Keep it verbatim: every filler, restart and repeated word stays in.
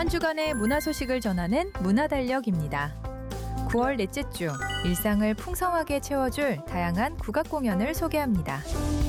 한 주간의 문화 소식을 전하는 문화달력입니다. 구월 넷째 주, 일상을 풍성하게 채워줄 다양한 국악 공연을 소개합니다.